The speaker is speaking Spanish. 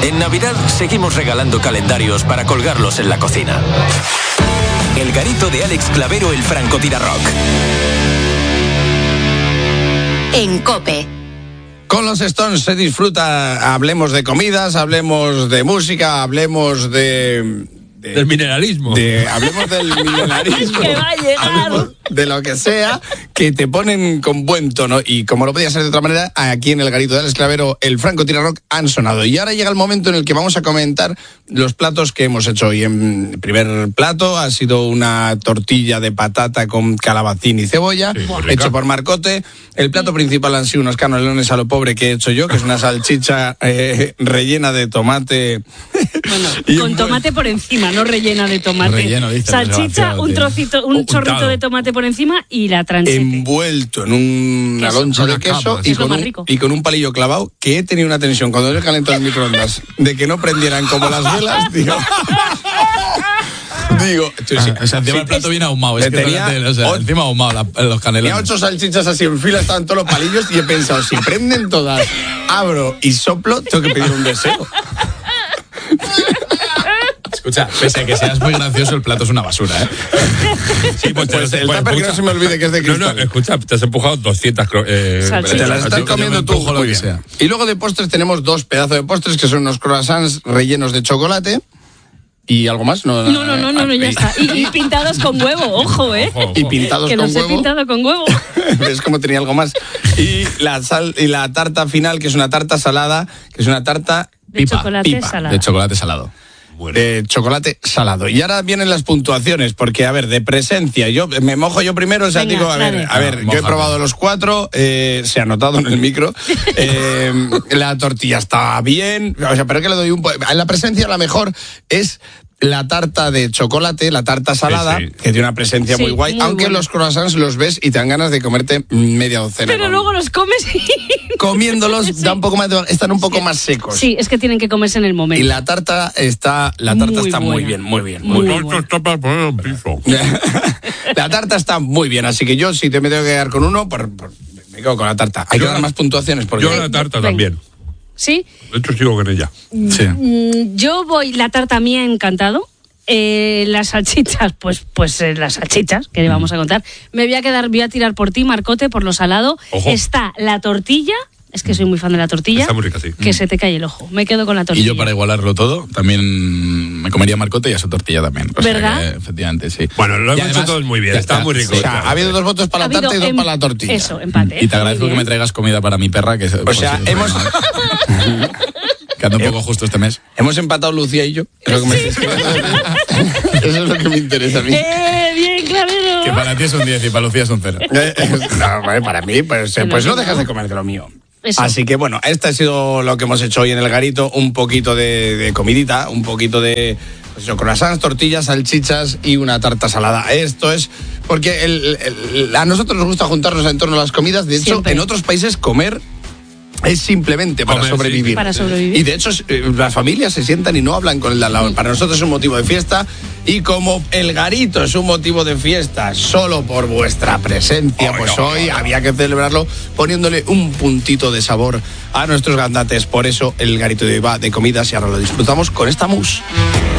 En Navidad seguimos regalando calendarios para colgarlos en la cocina. El garito de Alex Clavero, el francotirarrock. En COPE. Con los Stones se disfruta, hablemos de comidas, hablemos de música, hablemos del mineralismo. Hablemos del mineralismo. Que va a llegar. Hablemos de lo que sea, que te ponen con buen tono. Y como no podía ser de otra manera, aquí en el garito de Alex Clavero, el francotirarrock han sonado. Y ahora llega el momento en el que vamos a comentar los platos que hemos hecho hoy. En primer plato ha sido una tortilla de patata con calabacín y cebolla, hecho por Marcote. El plato principal han sido unos canelones a lo pobre que he hecho yo, que es una salchicha rellena de tomate. Bueno, con tomate por encima, no rellena de tomate. Relleno, dice, salchicha, un trocito, un chorrito de tomate por encima y la tranchete. Envuelto en una loncha de queso y con un palillo clavado, que he tenido una tensión cuando he calentado el microondas de que no prendieran como las velas, digo, encima el plato viene ahumado. Es que encima ahumado los canelones. Tenía 8 salchichas así en fila, estaban todos los palillos y he pensado, si prenden todas, abro y soplo, tengo que pedir un deseo. Escucha, pese a que seas muy gracioso, el plato es una basura, ¿eh? Sí, pues el tupper que no se me olvide que es de cristal. No, escucha, te has empujado 200 te las estás comiendo tú, lo que sea. Y luego de postres tenemos 2 pedazos de postres, que son unos croissants rellenos de chocolate. ¿Y algo más? No, ya está. Y pintados con huevo, ojo, ¿eh? Y pintados que con los huevo. he pintado con huevo. ¿Ves cómo tenía algo más? Y la tarta final, que es una tarta salada, que es una tarta de chocolate salado. De chocolate salado. De chocolate salado. Y ahora vienen las puntuaciones, porque, a ver, de presencia, yo me mojo yo primero, o sea, digo, a ver, yo he probado los 4, se ha notado en el micro, la tortilla está bien, o sea, pero que le doy en la presencia la mejor es la tarta de chocolate, la tarta salada, que tiene una presencia muy guay, aunque buena. Los croissants los ves y te dan ganas de comerte media docena. Pero luego los comes y... Comiéndolos da un poco más están un poco más secos. Sí, es que tienen que comerse en el momento. Y la tarta está muy bien. La tarta está muy bien, así que yo si te me tengo que quedar con uno, me quedo con la tarta. Hay que dar más puntuaciones. Porque... Yo la tarta también. ¿Sí? De hecho sigo con ella. Sí. Yo la tarta mía ha encantado. Las salchichas, pues las salchichas que le vamos a contar. Voy a tirar por ti, Marcote, por lo salado. Ojo. Está la tortilla. Es que soy muy fan de la tortilla. Está muy rica, sí. Que se te cae el ojo. Me quedo con la tortilla. Y yo, para igualarlo todo, también me comería Marcote y a su tortilla también. ¿Verdad? Sea que, efectivamente, sí. Bueno, lo hemos hecho todos muy bien. Está muy rico. O sea, ha habido 2 votos para la tarta y 2 para la tortilla. Eso, empate. Y te agradezco que me traigas comida para mi perra. Que o sea, hemos... que ando un poco justo este mes. Hemos empatado Lucía y yo. Eso es lo que me interesa a mí. Bien, Clavero. Que para ti es un 10 y para Lucía es un 0. No, para mí, pues no dejas de comer de lo mío. Eso. Así que bueno, este ha sido lo que hemos hecho hoy en el garito, un poquito de comidita, un poquito de croissants, tortillas, salchichas y una tarta salada. Esto es porque a nosotros nos gusta juntarnos en torno a las comidas. De hecho, siempre. En otros países comer es simplemente para sobrevivir. Sí. Para sobrevivir. Y de hecho, las familias se sientan y no hablan con el de al lado. Para nosotros es un motivo de fiesta. Y como el garito es un motivo de fiesta solo por vuestra presencia, hoy había que celebrarlo poniéndole un puntito de sabor a nuestros gandates. Por eso el garito de hoy va de comidas y ahora lo disfrutamos con esta mousse.